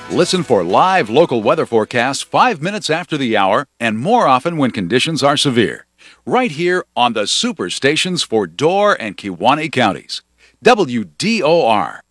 Listen for live local weather forecasts 5 minutes after the hour and more often when conditions are severe. Right here on the super stations for Door and Kewaunee counties. WDOR.